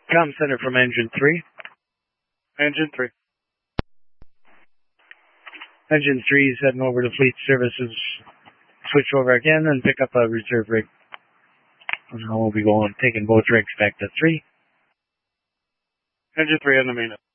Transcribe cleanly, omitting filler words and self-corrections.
Com center from engine 3. Engine 3. Engine 3 is heading over to Fleet Services. Switch over again and pick up a reserve rig. And we'll be taking both rigs back to 3. Engine 3 on the main.